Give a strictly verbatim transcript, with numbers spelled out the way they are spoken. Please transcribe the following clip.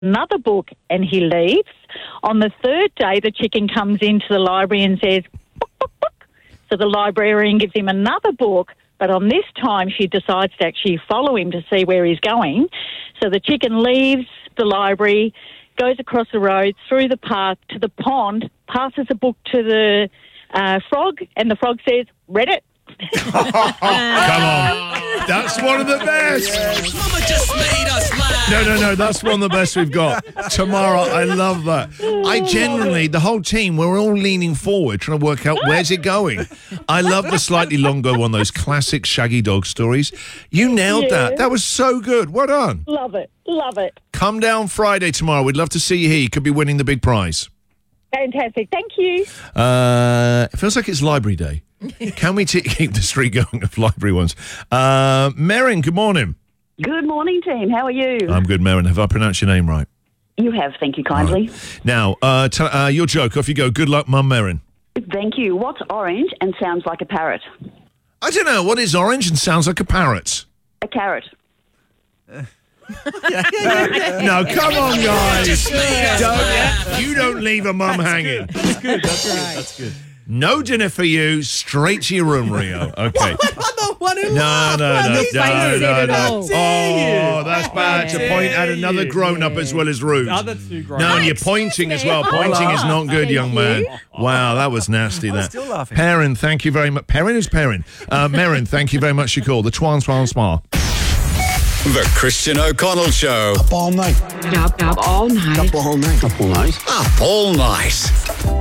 another book, and he leaves. On the third day, the chicken comes into the library and says, book, book, book. So the librarian gives him another book, but on this time she decides to actually follow him to see where he's going. So the chicken leaves the library, goes across the road, through the park to the pond, passes a book to the uh, frog, and the frog says, read it. Come on. That's one of the best. Mama just made us laugh. No, no, no. That's one of the best we've got. Tamara, I love that. I genuinely, the whole team, we're all leaning forward trying to work out where's it going. I love the slightly longer one, those classic Shaggy Dog stories. You nailed Yeah. that. That was so good. Well done. Love it. Love it. Come down Friday tomorrow. We'd love to see you here. You could be winning the big prize. Fantastic. Thank you. Uh, it feels like it's library day. Can we t- keep the streak going of library ones? Uh, Merrin, good morning. Good morning, team. How are you? I'm good, Merrin. Have I pronounced your name right? You have, thank you kindly. Right. Now, uh, t- uh, your joke. Off you go. Good luck, Mum Merrin. Thank you. What's orange and sounds like a parrot? I don't know. What is orange and sounds like a parrot? A carrot. No, come on, guys. Don't, you don't leave a mum hanging. That's good. That's good. That's good. No dinner for you. Straight to your room, Rio. Okay. I'm the one who No, laughed. no, man. no, This no, face no, said no, it no. all. Oh, that's bad to Dare point at another you. grown-up as well as rude. The other two grown No, and you're ups. pointing as well. Pointing is not good, young man. Wow, that was nasty. I was That. still laughing. Perrin, thank you very much. Perrin is Perrin. Uh, Merrin, thank you very much for your call. The Twan Swan Spa. The Christian O'Connell Show. Up all night. Up, up all night. Up all night. Up all night. Up all night.